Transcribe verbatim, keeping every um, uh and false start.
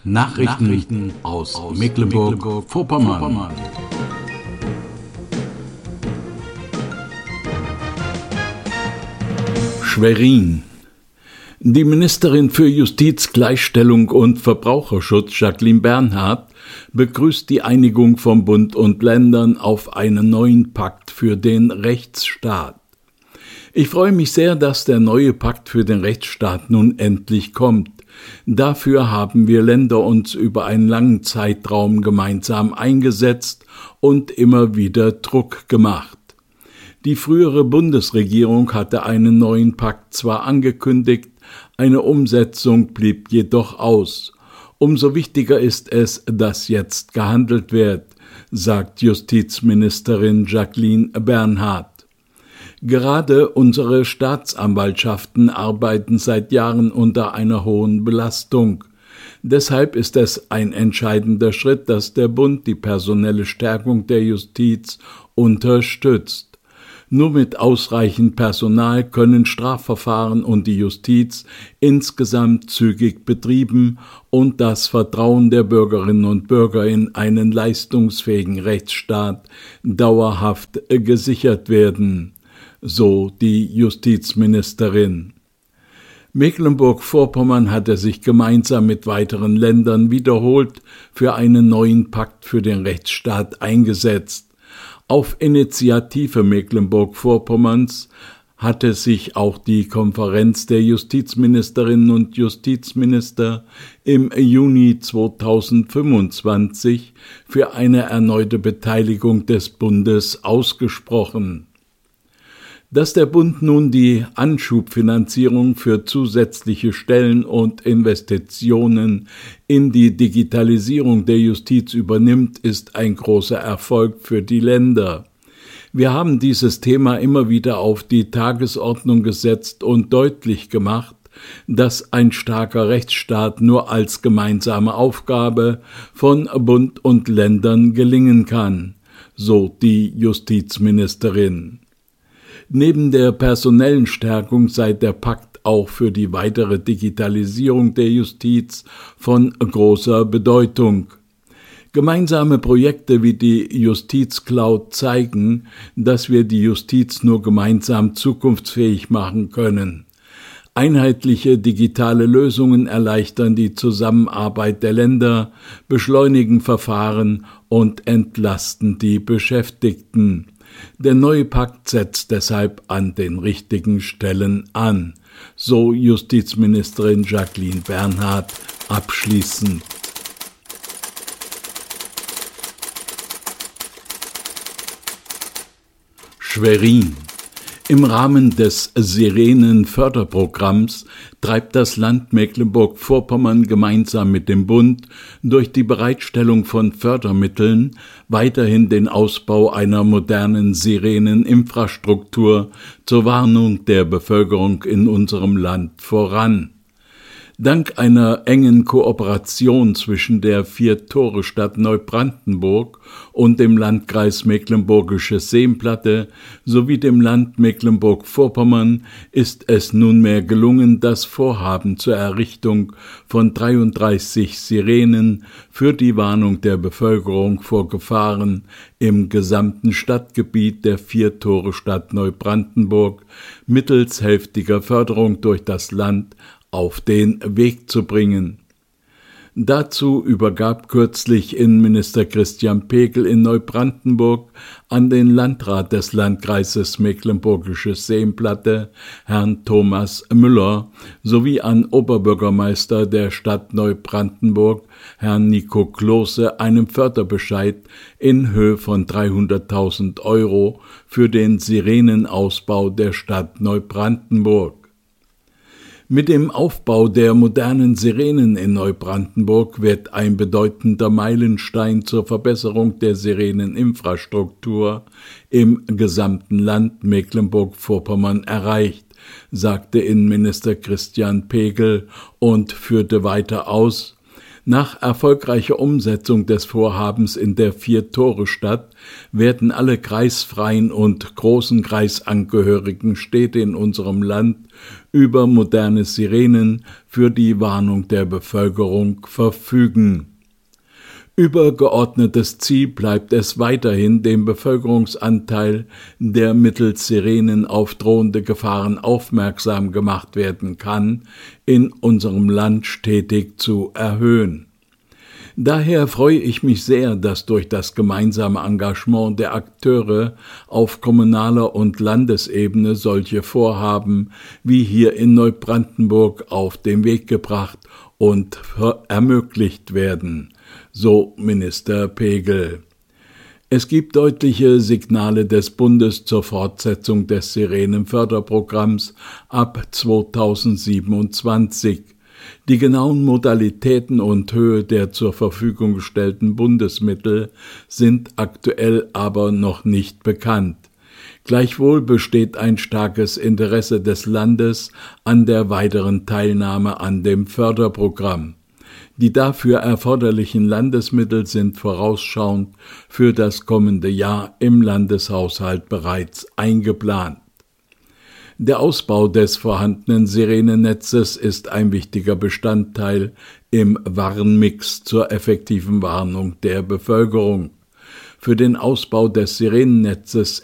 Nachrichten, Nachrichten aus, aus Mecklenburg-Vorpommern. Schwerin. Die Ministerin für Justiz, Gleichstellung und Verbraucherschutz, Jacqueline Bernhard, begrüßt die Einigung von Bund und Ländern auf einen neuen Pakt für den Rechtsstaat. Ich freue mich sehr, dass der neue Pakt für den Rechtsstaat nun endlich kommt. Dafür haben wir Länder uns über einen langen Zeitraum gemeinsam eingesetzt und immer wieder Druck gemacht. Die frühere Bundesregierung hatte einen neuen Pakt zwar angekündigt, eine Umsetzung blieb jedoch aus. Umso wichtiger ist es, dass jetzt gehandelt wird, sagt Justizministerin Jacqueline Bernhard. Gerade unsere Staatsanwaltschaften arbeiten seit Jahren unter einer hohen Belastung. Deshalb ist es ein entscheidender Schritt, dass der Bund die personelle Stärkung der Justiz unterstützt. Nur mit ausreichend Personal können Strafverfahren und die Justiz insgesamt zügig betrieben und das Vertrauen der Bürgerinnen und Bürger in einen leistungsfähigen Rechtsstaat dauerhaft gesichert werden. So die Justizministerin. Mecklenburg-Vorpommern hatte sich gemeinsam mit weiteren Ländern wiederholt für einen neuen Pakt für den Rechtsstaat eingesetzt. Auf Initiative Mecklenburg-Vorpommerns hatte sich auch die Konferenz der Justizministerinnen und Justizminister im Juni zweitausendfünfundzwanzig für eine erneute Beteiligung des Bundes ausgesprochen. Dass der Bund nun die Anschubfinanzierung für zusätzliche Stellen und Investitionen in die Digitalisierung der Justiz übernimmt, ist ein großer Erfolg für die Länder. Wir haben dieses Thema immer wieder auf die Tagesordnung gesetzt und deutlich gemacht, dass ein starker Rechtsstaat nur als gemeinsame Aufgabe von Bund und Ländern gelingen kann, so die Justizministerin. Neben der personellen Stärkung sei der Pakt auch für die weitere Digitalisierung der Justiz von großer Bedeutung. Gemeinsame Projekte wie die Justizcloud zeigen, dass wir die Justiz nur gemeinsam zukunftsfähig machen können. Einheitliche digitale Lösungen erleichtern die Zusammenarbeit der Länder, beschleunigen Verfahren und entlasten die Beschäftigten. Der neue Pakt setzt deshalb an den richtigen Stellen an, so Justizministerin Jacqueline Bernhard abschließend. Schwerin. Im Rahmen des Sirenen-Förderprogramms treibt das Land Mecklenburg-Vorpommern gemeinsam mit dem Bund durch die Bereitstellung von Fördermitteln weiterhin den Ausbau einer modernen Sireneninfrastruktur zur Warnung der Bevölkerung in unserem Land voran. Dank einer engen Kooperation zwischen der Vier-Tore-Stadt Neubrandenburg und dem Landkreis Mecklenburgische Seenplatte sowie dem Land Mecklenburg-Vorpommern ist es nunmehr gelungen, das Vorhaben zur Errichtung von dreiunddreißig Sirenen für die Warnung der Bevölkerung vor Gefahren im gesamten Stadtgebiet der Vier-Tore-Stadt Neubrandenburg mittels hälftiger Förderung durch das Land auf den Weg zu bringen. Dazu übergab kürzlich Innenminister Christian Pegel in Neubrandenburg an den Landrat des Landkreises Mecklenburgische Seenplatte, Herrn Thomas Müller, sowie an Oberbürgermeister der Stadt Neubrandenburg, Herrn Nico Klose, einen Förderbescheid in Höhe von dreihunderttausend Euro für den Sirenenausbau der Stadt Neubrandenburg. Mit dem Aufbau der modernen Sirenen in Neubrandenburg wird ein bedeutender Meilenstein zur Verbesserung der Sireneninfrastruktur im gesamten Land Mecklenburg-Vorpommern erreicht, sagte Innenminister Christian Pegel und führte weiter aus: Nach erfolgreicher Umsetzung des Vorhabens in der Vier-Tore-Stadt werden alle kreisfreien und großen kreisangehörigen Städte in unserem Land über moderne Sirenen für die Warnung der Bevölkerung verfügen. Übergeordnetes Ziel bleibt es weiterhin, den Bevölkerungsanteil, der mittels Sirenen auf drohende Gefahren aufmerksam gemacht werden kann, in unserem Land stetig zu erhöhen. Daher freue ich mich sehr, dass durch das gemeinsame Engagement der Akteure auf kommunaler und Landesebene solche Vorhaben wie hier in Neubrandenburg auf den Weg gebracht und ermöglicht werden, so Minister Pegel. Es gibt deutliche Signale des Bundes zur Fortsetzung des Sirenenförderprogramms ab zweitausendsiebenundzwanzig. Die genauen Modalitäten und Höhe der zur Verfügung gestellten Bundesmittel sind aktuell aber noch nicht bekannt. Gleichwohl besteht ein starkes Interesse des Landes an der weiteren Teilnahme an dem Förderprogramm. Die dafür erforderlichen Landesmittel sind vorausschauend für das kommende Jahr im Landeshaushalt bereits eingeplant. Der Ausbau des vorhandenen Sirenennetzes ist ein wichtiger Bestandteil im Warnmix zur effektiven Warnung der Bevölkerung. Für den Ausbau des Sirenennetzes